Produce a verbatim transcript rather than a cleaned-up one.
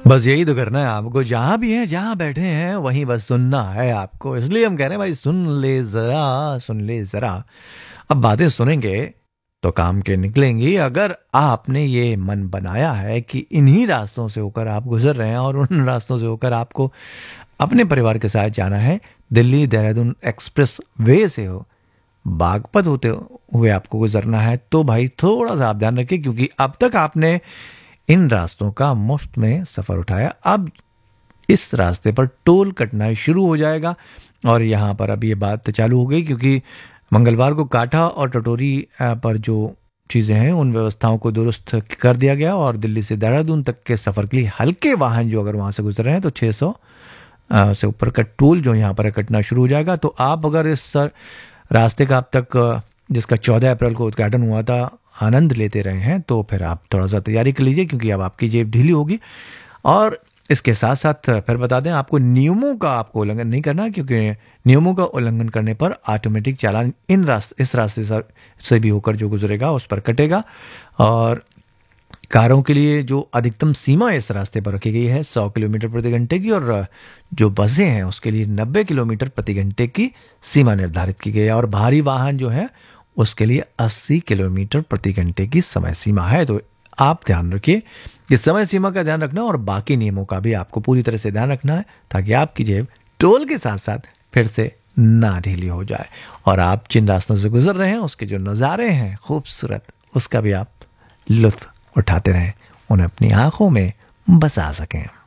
बस यही तो करना है आपको, जहां भी है जहां बैठे हैं वहीं बस सुनना है आपको। इसलिए हम कह रहे हैं भाई सुन ले जरा, सुन ले जरा। अब बातें सुनेंगे तो काम के निकलेंगी। अगर आपने ये मन बनाया है कि इन्हीं रास्तों से होकर आप गुजर रहे हैं और उन रास्तों से होकर आपको अपने परिवार के साथ जाना है, दिल्ली देहरादून एक्सप्रेस वे से हो, बागपत होते हुए आपको गुजरना है, तो भाई थोड़ा सा आप ध्यान रखिए, क्योंकि अब तक आपने इन रास्तों का मुफ्त में सफर उठाया। अब इस रास्ते पर टोल कटना शुरू हो जाएगा। और यहाँ पर अब ये बात चालू हो गई, क्योंकि मंगलवार को काठा और टटोरी अ, पर जो चीज़ें हैं उन व्यवस्थाओं को दुरुस्त कर दिया गया, और दिल्ली से देहरादून तक के सफ़र के लिए हल्के वाहन जो अगर वहाँ से गुजर रहे हैं तो छः सौ से ऊपर का टोल जो यहाँ पर कटना शुरू हो जाएगा। तो आप अगर इस रास्ते का अब तक अ, जिसका चौदह अप्रैल को उद्घाटन हुआ था, आनंद लेते रहे हैं, तो फिर आप थोड़ा सा तैयारी कर लीजिए, क्योंकि अब आपकी जेब ढीली होगी। और इसके साथ साथ फिर बता दें, आपको नियमों का आपको उल्लंघन नहीं करना, क्योंकि नियमों का उल्लंघन करने पर ऑटोमेटिक चालान इन रास्ते इस रास्ते से भी होकर जो गुजरेगा उस पर कटेगा। और कारों के लिए जो अधिकतम सीमा इस रास्ते पर रखी गई है सौ किलोमीटर प्रति घंटे की, और जो बसें हैं उसके लिए नब्बे किलोमीटर प्रति घंटे की सीमा निर्धारित की गई है, और भारी वाहन जो है उसके लिए अस्सी किलोमीटर प्रति घंटे की समय सीमा है। तो आप ध्यान रखिए कि समय सीमा का ध्यान रखना, और बाकी नियमों का भी आपको पूरी तरह से ध्यान रखना है, ताकि आपकी जेब टोल के साथ साथ फिर से ना ढीली हो जाए, और आप जिन रास्तों से गुजर रहे हैं उसके जो नज़ारे हैं खूबसूरत, उसका भी आप लुत्फ उठाते रहें, उन्हें अपनी आंखों में बसा सकें।